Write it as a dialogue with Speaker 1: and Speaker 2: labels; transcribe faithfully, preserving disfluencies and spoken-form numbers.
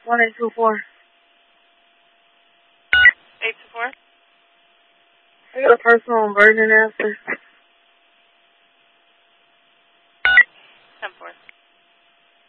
Speaker 1: one eight two four.
Speaker 2: eight two four?
Speaker 1: I got a person on Virgin after.
Speaker 2: ten four.